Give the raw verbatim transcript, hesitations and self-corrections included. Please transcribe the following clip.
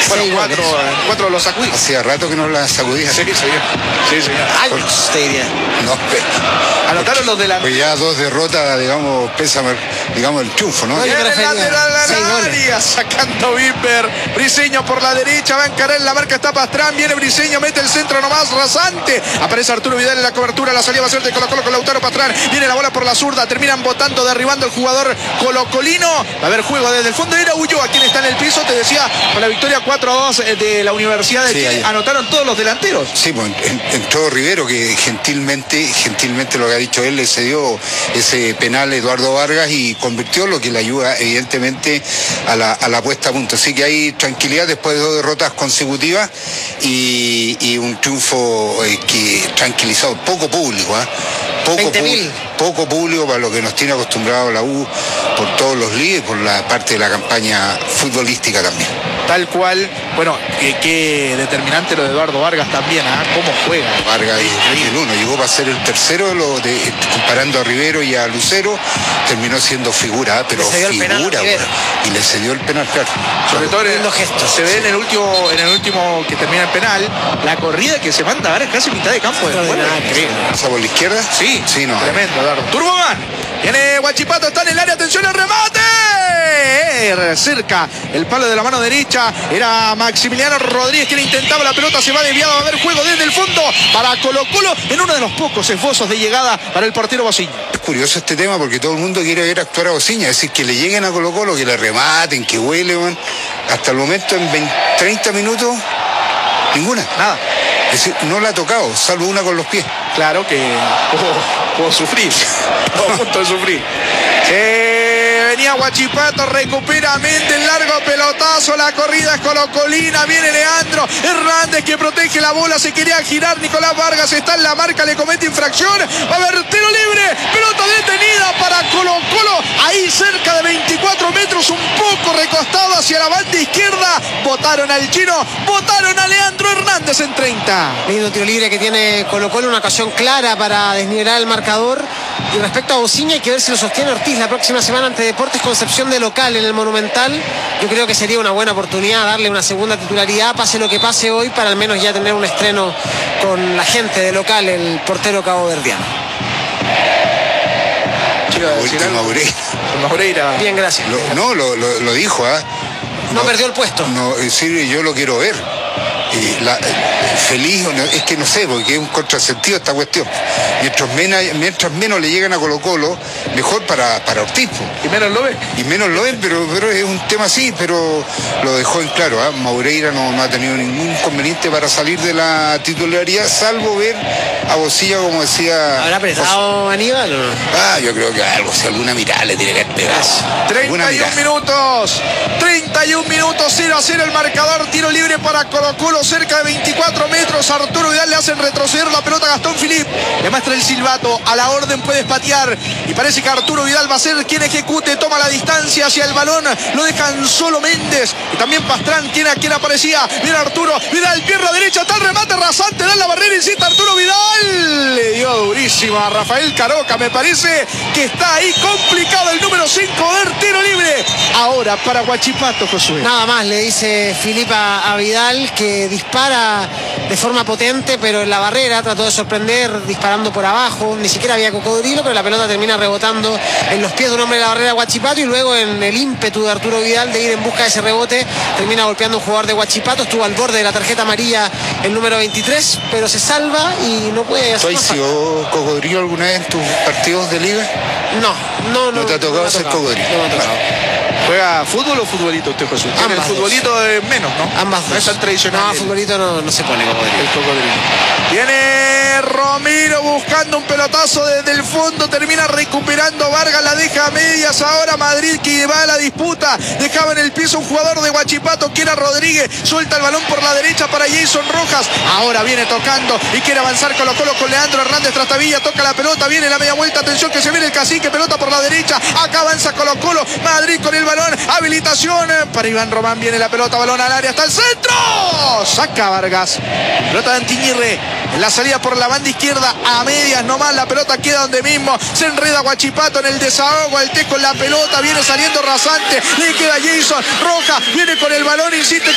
Bueno, cuatro, cuatro los sacudí. Hacía rato que no la sacudía. Sí, señor. Sí, señor. Años, te diría. No, pero... Anotaron los delanteros. Pues ya dos derrotas, digamos, pesa, digamos, el triunfo, ¿no? Viene el lateral al área, sacando Bimber. Briseño por la derecha, va a encarar en la marca, está Pastrán. Viene Briseño, mete el centro nomás, rasante. Aparece Arturo Vidal en la cobertura, la salida va a ser de Colo Colo con Lautaro Pastrán. Viene la bola por la zurda, terminan botando, derribando el jugador colocolino. Va a haber juego desde el fondo. Era Ulloa quien está en el piso, te decía, con la victoria cuatro a dos de la Universidad de Chile. Sí, anotaron todos los delanteros. Sí, pues entró Rivero, que gentilmente, gentilmente lo que ha dicho él, le cedió ese penal a Eduardo Vargas y convirtió, lo que le ayuda evidentemente a la, a la puesta a punto. Así que hay tranquilidad después de dos derrotas consecutivas y, y un triunfo eh, que tranquilizado, poco público, ¿eh? Poco, pu poco público para lo que nos tiene acostumbrado la U por todos los líderes, por la parte de la campaña futbolística también. Tal cual, bueno, qué, qué determinante lo de Eduardo Vargas también, ¿ah? ¿eh? ¿Cómo juega? Vargas y el uno, llegó para ser el tercero, lo de, comparando a Rivero y a Lucero, terminó siendo figura, pero figura, bueno, y le cedió el penal, claro. Sobre todo en el, gestos, se ve en el último, en el último que termina el penal, la corrida que se manda a ver casi mitad de campo después. ¿Pasa por la izquierda? Sí, sí, no. Tremendo, Eduardo. Turboman, viene Huachipato, está en el área, atención al remate. Cerca el palo de la mano derecha, era Maximiliano Rodríguez quien intentaba la pelota, se va desviado, va a haber juego desde el fondo para Colo Colo en uno de los pocos esbozos de llegada para el portero Bociña. Es curioso este tema porque todo el mundo quiere ver actuar a Bociña, es decir, que le lleguen a Colo Colo, que le rematen, que huele, man. Hasta el momento en veinte, treinta minutos ninguna, nada. Es decir, no la ha tocado, salvo una con los pies. Claro que puedo, puedo sufrir, a punto de sufrir. Eh, venía Huachipato, recupera Méndez, largo pelotazo, la corrida es colocolina, viene Leandro Hernández que protege la bola, se quería girar, Nicolás Vargas está en la marca, le comete infracción, va a haber tiro libre, pelota detenida para Colo Colo, ahí cerca de veinticuatro metros, un poco recostado hacia la banda izquierda, botaron al chino, botaron a Leandro Hernández en treinta. Lindo tiro libre que tiene Colo Colo, una ocasión clara para desnivelar el marcador. Y respecto a Bociña, hay que ver si lo sostiene Ortiz la próxima semana ante Deportes Concepción de local en el Monumental. Yo creo que sería una buena oportunidad darle una segunda titularidad, pase lo que pase hoy, para al menos ya tener un estreno con la gente de local, el portero caboverdiano. Maureira. Maureira. Bien, gracias. Lo, no, lo, lo, lo dijo, ¿ah? ¿eh? No, no perdió el puesto. No, sí, yo lo quiero ver. Y la, feliz, es que no sé, porque es un contrasentido esta cuestión. Mientras menos, mientras menos le llegan a Colo Colo, mejor para, para Ortiz. Y menos lo ven. Y menos lo ven, pero, pero es un tema así, pero lo dejó en claro. ¿eh? Maureira no, no ha tenido ningún inconveniente para salir de la titularidad, salvo ver a Bocilla, como decía. ¿Habrá apretado Aníbal o no? Ah, yo creo que algo, si alguna mirada le tiene que pegar. treinta y un minutos, treinta y un minutos, cero a cero el marcador, tiro libre para Colo Colo, cerca de veinticuatro metros, Arturo Vidal le hacen retroceder la pelota a Gastón Filip, le muestra el silbato, a la orden puedes patear, y parece que Arturo Vidal va a ser quien ejecute, toma la distancia hacia el balón, lo dejan solo Méndez, y también Pastrán tiene a quien aparecía, viene Arturo Vidal, pierna derecha, está el remate rasante, da la barrera, insiste Arturo Vidal, le dio durísima a Rafael Caroca, me parece que está ahí complicado el número cinco del tiro libre, ahora para Huachipato, Josué. Nada más le dice Filip a, a Vidal, que dispara de forma potente, pero en la barrera trató de sorprender disparando por abajo, ni siquiera había cocodrilo, pero la pelota termina rebotando en los pies de un hombre de la barrera de Huachipato, y luego en el ímpetu de Arturo Vidal de ir en busca de ese rebote, termina golpeando a un jugador de Huachipato, estuvo al borde de la tarjeta amarilla el número veintitrés, pero se salva y no puede hacer más. ¿Tú has sido cocodrilo alguna vez en tus partidos de liga? No, no, no. ¿No te ha tocado ser cocodrilo? No me ha tocado. ¿Juega fútbol o futbolito usted, José? Tiene el futbolito de menos, ¿no? Ambas dos. No es tan tradicional. No, futbolito no, no se pone cocodrilo. El cocodrilo. Viene Romero buscando un pelotazo desde el fondo, termina recuperando Vargas, la deja a medias, ahora Madrid que va a la disputa, dejaba en el piso un jugador de Huachipato que era Rodríguez, suelta el balón por la derecha para Jason Rojas, ahora viene tocando y quiere avanzar Colo Colo con Leandro Hernández Trastavilla, toca la pelota, viene la media vuelta, atención que se viene el cacique, pelota por la derecha, acá avanza Colo Colo, Madrid con el balón, habilitación para Iván Román, viene la pelota, balón al área, hasta el centro, saca Vargas, pelota de Antiñirre, en la salida por la banda izquierda a medias nomás, la pelota queda donde mismo, se enreda Huachipato en el desahogo, el T con la pelota, viene saliendo rasante, le queda Jason Rojas, viene con el balón, insiste